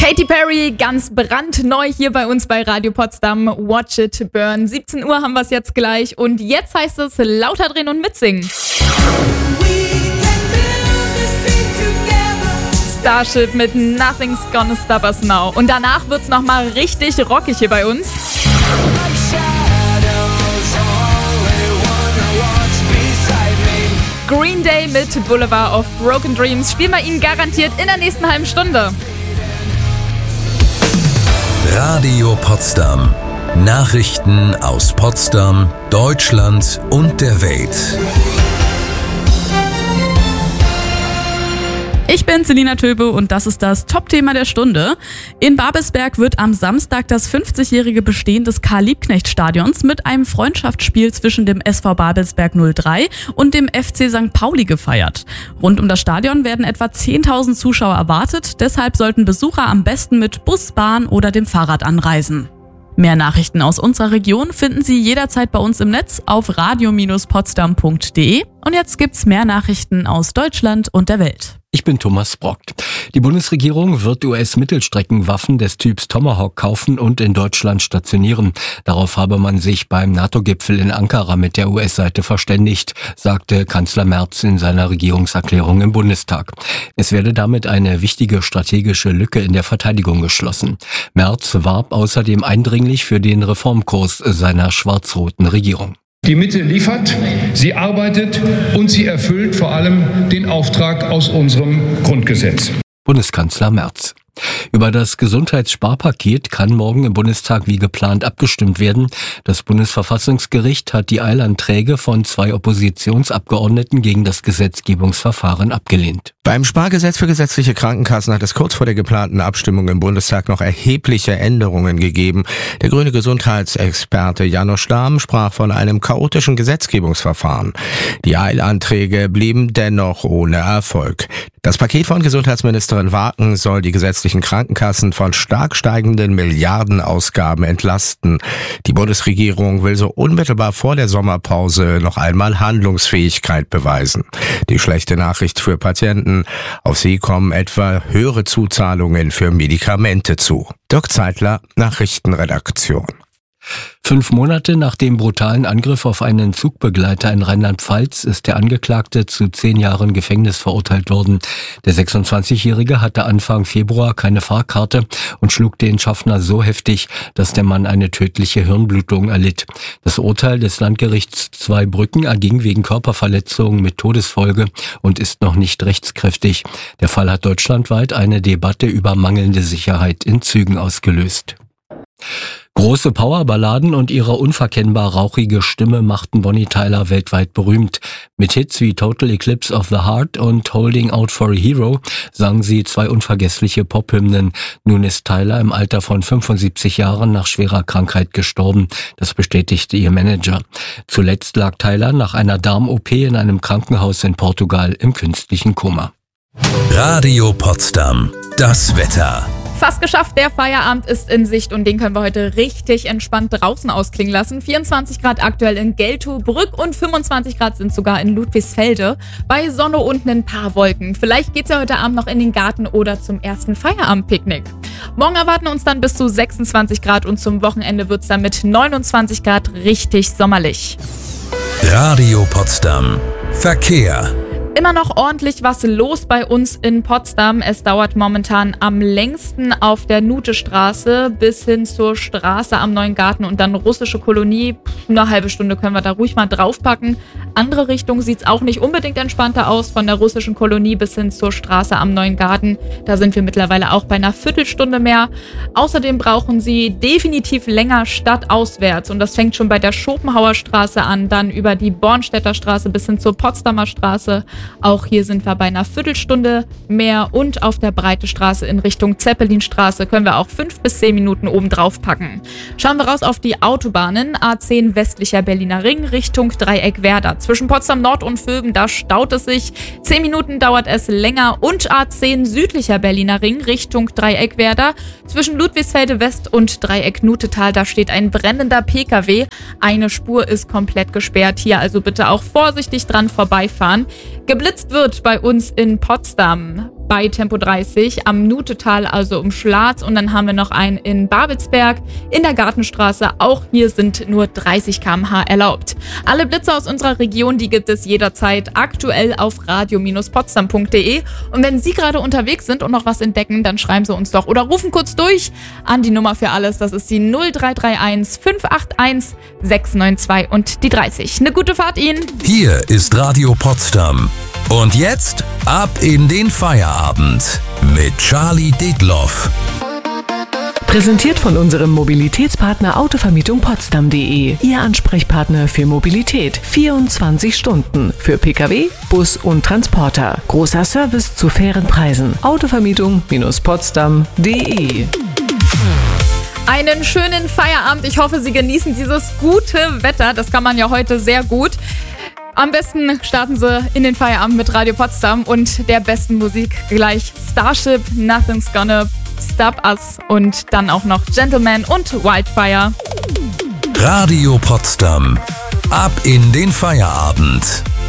Katy Perry, ganz brandneu hier bei uns bei Radio Potsdam. Watch It Burn. 17 Uhr haben wir es jetzt gleich. Und jetzt heißt es lauter drehen und mitsingen. Starship mit Nothing's Gonna Stop Us Now. Und danach wird's nochmal richtig rockig hier bei uns. Green Day mit Boulevard of Broken Dreams. Spielen wir Ihnen garantiert in der nächsten halben Stunde. Radio Potsdam. Nachrichten aus Potsdam, Deutschland und der Welt. Ich bin Selina Töbe und das ist das Top-Thema der Stunde. In Babelsberg wird am Samstag das 50-jährige Bestehen des Karl-Liebknecht-Stadions mit einem Freundschaftsspiel zwischen dem SV Babelsberg 03 und dem FC St. Pauli gefeiert. Rund um das Stadion werden etwa 10.000 Zuschauer erwartet, deshalb sollten Besucher am besten mit Bus, Bahn oder dem Fahrrad anreisen. Mehr Nachrichten aus unserer Region finden Sie jederzeit bei uns im Netz auf radio-potsdam.de. Und jetzt gibt's mehr Nachrichten aus Deutschland und der Welt. Ich bin Thomas Brock. Die Bundesregierung wird US-Mittelstreckenwaffen des Typs Tomahawk kaufen und in Deutschland stationieren. Darauf habe man sich beim NATO-Gipfel in Ankara mit der US-Seite verständigt, sagte Kanzler Merz in seiner Regierungserklärung im Bundestag. Es werde damit eine wichtige strategische Lücke in der Verteidigung geschlossen. Merz warb außerdem eindringlich für den Reformkurs seiner schwarz-roten Regierung. Die Mitte liefert, sie arbeitet und sie erfüllt vor allem den Auftrag aus unserem Grundgesetz. Bundeskanzler Merz. Über das Gesundheitssparpaket kann morgen im Bundestag wie geplant abgestimmt werden. Das Bundesverfassungsgericht hat die Eilanträge von 2 Oppositionsabgeordneten gegen das Gesetzgebungsverfahren abgelehnt. Beim Spargesetz für gesetzliche Krankenkassen hat es kurz vor der geplanten Abstimmung im Bundestag noch erhebliche Änderungen gegeben. Der grüne Gesundheitsexperte Janosch Dahm sprach von einem chaotischen Gesetzgebungsverfahren. Die Eilanträge blieben dennoch ohne Erfolg. Das Paket von Gesundheitsministerin Waken soll die gesetzlichen Krankenkassen von stark steigenden Milliardenausgaben entlasten. Die Bundesregierung will so unmittelbar vor der Sommerpause noch einmal Handlungsfähigkeit beweisen. Die schlechte Nachricht für Patienten: Auf sie kommen etwa höhere Zuzahlungen für Medikamente zu. Dirk Zeitler, Nachrichtenredaktion. 5 Monate nach dem brutalen Angriff auf einen Zugbegleiter in Rheinland-Pfalz ist der Angeklagte zu 10 Jahren Gefängnis verurteilt worden. Der 26-Jährige hatte Anfang Februar keine Fahrkarte und schlug den Schaffner so heftig, dass der Mann eine tödliche Hirnblutung erlitt. Das Urteil des Landgerichts Zweibrücken erging wegen Körperverletzung mit Todesfolge und ist noch nicht rechtskräftig. Der Fall hat deutschlandweit eine Debatte über mangelnde Sicherheit in Zügen ausgelöst. Große Powerballaden und ihre unverkennbar rauchige Stimme machten Bonnie Tyler weltweit berühmt. Mit Hits wie Total Eclipse of the Heart und Holding Out for a Hero sang sie 2 unvergessliche Pophymnen. Nun ist Tyler im Alter von 75 Jahren nach schwerer Krankheit gestorben. Das bestätigte ihr Manager. Zuletzt lag Tyler nach einer Darm-OP in einem Krankenhaus in Portugal im künstlichen Koma. Radio Potsdam. Das Wetter. Fast geschafft, der Feierabend ist in Sicht und den können wir heute richtig entspannt draußen ausklingen lassen. 24 Grad aktuell in Geltow-Brück und 25 Grad sind sogar in Ludwigsfelde. Bei Sonne und ein paar Wolken. Vielleicht geht's ja heute Abend noch in den Garten oder zum ersten Feierabendpicknick. Morgen erwarten uns dann bis zu 26 Grad und zum Wochenende wird's dann mit 29 Grad richtig sommerlich. Radio Potsdam. Verkehr. Immer noch ordentlich was los bei uns in Potsdam. Es dauert momentan am längsten auf der Nutestraße bis hin zur Straße am Neuen Garten und dann Russische Kolonie. Eine halbe Stunde können wir da ruhig mal draufpacken. Andere Richtung sieht's auch nicht unbedingt entspannter aus. Von der Russischen Kolonie bis hin zur Straße am Neuen Garten. Da sind wir mittlerweile auch bei einer Viertelstunde mehr. Außerdem brauchen Sie definitiv länger stadtauswärts. Und das fängt schon bei der Schopenhauer Straße an, dann über die Bornstädter Straße bis hin zur Potsdamer Straße. Auch hier sind wir bei einer Viertelstunde mehr und auf der Breite Straße in Richtung Zeppelinstraße können wir auch 5 bis 10 Minuten oben drauf packen. Schauen wir raus auf die Autobahnen. A10 westlicher Berliner Ring Richtung Dreieck Werder. Zwischen Potsdam Nord und Vögen, da staut es sich. 10 Minuten dauert es länger. Und A10 südlicher Berliner Ring Richtung Dreieck Werder. Zwischen Ludwigsfelde West und Dreieck Nutetal, da steht ein brennender PKW. Eine Spur ist komplett gesperrt. Hier also bitte auch vorsichtig dran vorbeifahren. Geblitzt wird bei uns in Potsdam. bei Tempo 30, am Nutetal, also um Schlatz. Und dann haben wir noch einen in Babelsberg, in der Gartenstraße. Auch hier sind nur 30 km/h erlaubt. Alle Blitze aus unserer Region, die gibt es jederzeit aktuell auf radio-potsdam.de. Und wenn Sie gerade unterwegs sind und noch was entdecken, dann schreiben Sie uns doch oder rufen kurz durch an die Nummer für alles. Das ist die 0331 581 692 und die 30. Eine gute Fahrt Ihnen. Hier ist Radio Potsdam. Und jetzt ab in den Feierabend mit Charlie Detloff. Präsentiert von unserem Mobilitätspartner Autovermietung-Potsdam.de. Ihr Ansprechpartner für Mobilität. 24 Stunden. Für Pkw, Bus und Transporter. Großer Service zu fairen Preisen. Autovermietung-Potsdam.de. Einen schönen Feierabend. Ich hoffe, Sie genießen dieses gute Wetter. Das kann man ja heute sehr gut. Am besten starten Sie in den Feierabend mit Radio Potsdam und der besten Musik gleich Starship, Nothing's Gonna Stop Us und dann auch noch Gentleman und Wildfire. Radio Potsdam. Ab in den Feierabend.